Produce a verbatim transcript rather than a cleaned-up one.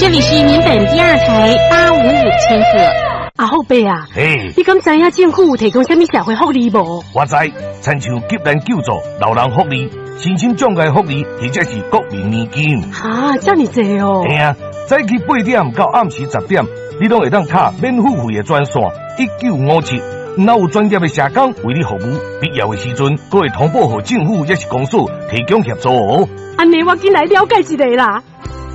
这里是民本第二台八五五千赫。 阿后伯啊， 嘿， 你敢知影政府有提供什么社会福利无？ 我知，亲像急难救助、老人福利、身心障碍福利，或者是国民年金。 哈，这么多哦！ 嘿啊，早起八点到暗时十点，你拢会当打免付费的专线一九五七。若有专业的社工为你服务，必要的时阵，阁会通报给政府也是公所提供协助哦。 安尼我进来了解一下啦。